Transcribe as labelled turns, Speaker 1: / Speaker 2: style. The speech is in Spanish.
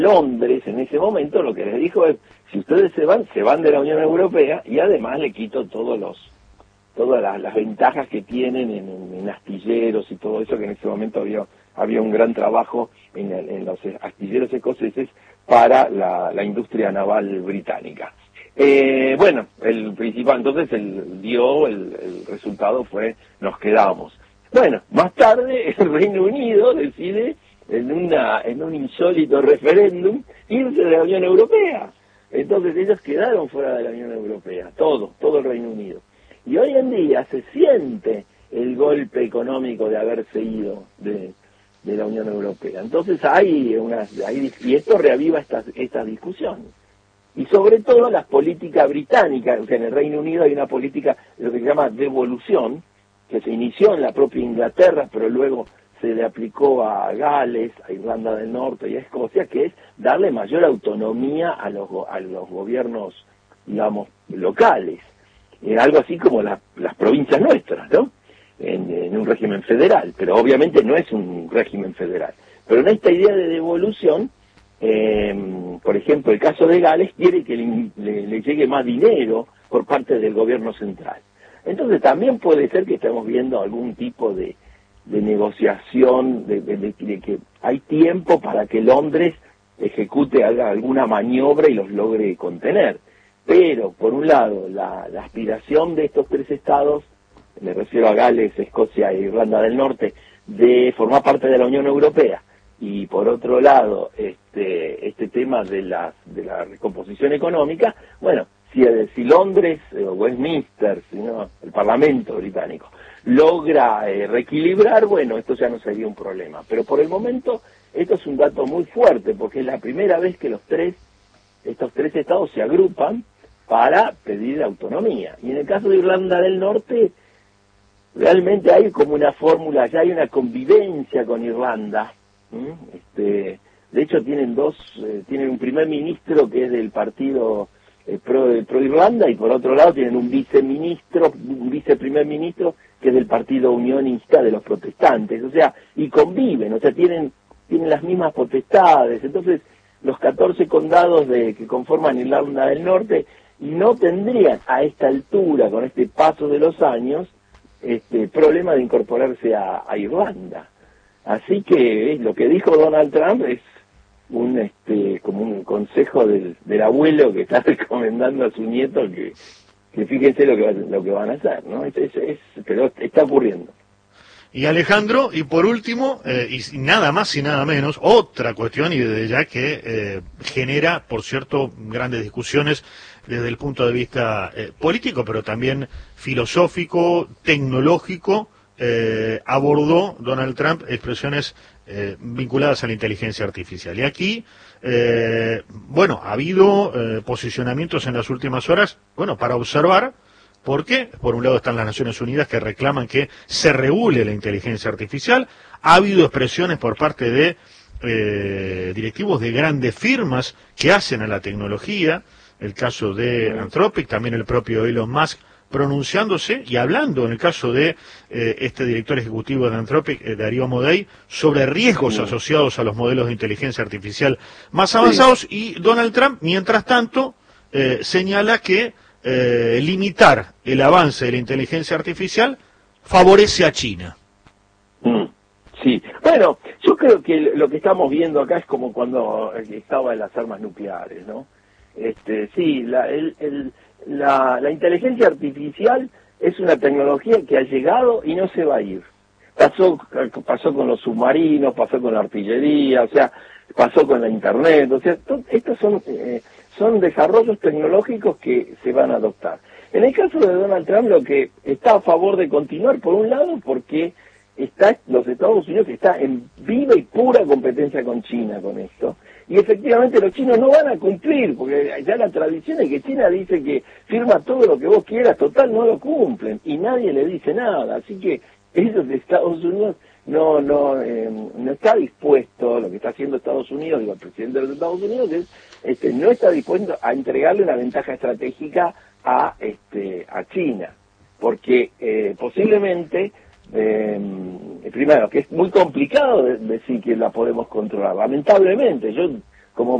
Speaker 1: Londres en ese momento lo que les dijo es, si ustedes se van de la Unión Europea y además le quito todas las ventajas que tienen en astilleros y todo eso, que en ese momento había un gran trabajo en los astilleros escoceses para la industria naval británica. Bueno, el principal, entonces el resultado fue, nos quedamos. Bueno, más tarde el Reino Unido decide en un insólito referéndum irse de la Unión Europea. Entonces ellos quedaron fuera de la Unión Europea, todo el Reino Unido. Y hoy en día se siente el golpe económico de haberse ido de la Unión Europea. Entonces y esto reaviva estas discusiones. Y sobre todo las políticas británicas, o sea, en el Reino Unido hay una política, lo que se llama devolución, que se inició en la propia Inglaterra, pero luego se le aplicó a Gales, a Irlanda del Norte y a Escocia, que es darle mayor autonomía a los gobiernos, digamos, locales. Algo así como las provincias nuestras, ¿no? En un régimen federal, pero obviamente no es un régimen federal. Pero en esta idea de devolución, por ejemplo, el caso de Gales quiere que le llegue más dinero por parte del gobierno central. Entonces también puede ser que estemos viendo algún tipo de negociación, de que hay tiempo para que Londres haga alguna maniobra y los logre contener. Pero, por un lado, la aspiración de estos tres estados, me refiero a Gales, Escocia e Irlanda del Norte, de formar parte de la Unión Europea, y por otro lado, este tema de la recomposición económica, bueno, si Londres o Westminster, sino el Parlamento británico, logra reequilibrar, bueno, esto ya no sería un problema. Pero por el momento, esto es un dato muy fuerte, porque es la primera vez que estos tres estados se agrupan para pedir autonomía. Y en el caso de Irlanda del Norte, realmente hay como una fórmula, ya hay una convivencia con Irlanda. De hecho tienen un primer ministro que es del partido pro Irlanda, y por otro lado tienen un viceprimer ministro que es del partido unionista de los protestantes, o sea, y conviven, o sea, tienen las mismas potestades. Entonces los 14 condados que conforman Irlanda del Norte no tendrían a esta altura, con este paso de los años, problema de incorporarse a Irlanda. Así que lo que dijo Donald Trump es como un consejo del abuelo que está recomendando a su nieto que fíjense lo que van a hacer, ¿no? Pero está ocurriendo.
Speaker 2: Y Alejandro, y por último, y nada más y nada menos, otra cuestión, y desde ya que genera, por cierto, grandes discusiones desde el punto de vista político, pero también filosófico, tecnológico, abordó Donald Trump expresiones vinculadas a la inteligencia artificial. Y aquí, bueno, ha habido posicionamientos en las últimas horas, bueno, para observar. Porque, por un lado, están las Naciones Unidas que reclaman que se regule la inteligencia artificial. Ha habido expresiones por parte de directivos de grandes firmas que hacen a la tecnología, el caso de Anthropic, también el propio Elon Musk pronunciándose y hablando, en el caso de este director ejecutivo de Anthropic, Darío Amodei, sobre riesgos asociados a los modelos de inteligencia artificial más avanzados. Y Donald Trump, mientras tanto, señala que limitar el avance de la inteligencia artificial favorece a China.
Speaker 1: Sí, bueno, yo creo que lo que estamos viendo acá es como cuando estaban las armas nucleares, ¿no? Sí, la inteligencia artificial es una tecnología que ha llegado y no se va a ir. Pasó con los submarinos, pasó con la artillería, o sea, pasó con la internet, o sea, estos son desarrollos tecnológicos que se van a adoptar. En el caso de Donald Trump, lo que está a favor de continuar, por un lado, porque los Estados Unidos está en viva y pura competencia con China con esto, y efectivamente los chinos no van a cumplir, porque ya la tradición es que China dice que firma todo lo que vos quieras, total no lo cumplen, y nadie le dice nada, así que ellos de Estados Unidos no está dispuesto, lo que está haciendo Estados Unidos, digo, el presidente de los Estados Unidos no está dispuesto a entregarle una ventaja estratégica a China, porque posiblemente, primero, que es muy complicado decir que la podemos controlar, lamentablemente, yo